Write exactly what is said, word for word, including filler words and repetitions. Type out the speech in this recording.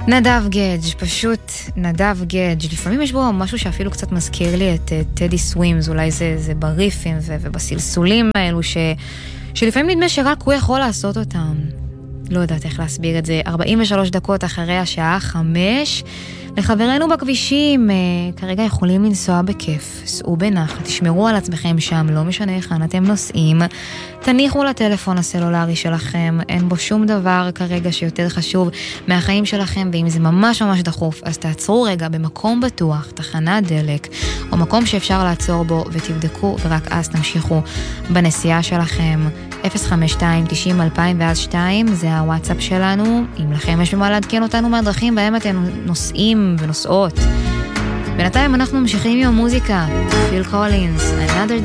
נדב גדג', פשוט נדב גדג'. לפעמים יש בו משהו שאפילו קצת מזכיר לי את טדי סווימס, אולי זה, זה בריפים ו- ובסלסולים האלו ש- שלפעמים נדמה שרק הוא יכול לעשות אותם. לא יודעת איך להסביר את זה. ארבעים ושלוש דקות אחרי השעה חמש, לחברינו בכבישים, כרגע יכולים לנסוע בכיף, סעו בנחת, תשמרו על עצמכם שם, לא משנה היכן אתם נוסעים, תניחו לטלפון הסלולרי שלכם, אין בו שום דבר כרגע שיותר חשוב מהחיים שלכם, ואם זה ממש ממש דחוף, אז תעצרו רגע במקום בטוח, תחנת דלק, או מקום שאפשר לעצור בו ותבדקו, ורק אז תמשיכו בנסיעה שלכם. אפס חמש שתיים תשעים אלפיים ואז שתיים, זה הוואטסאפ שלנו. אם לכם יש במה לעדכן אותנו מהדרכים בהם אתם נוסעים ונוסעות. בינתיים אנחנו ממשיכים עם המוזיקה. פיל קולינס, Another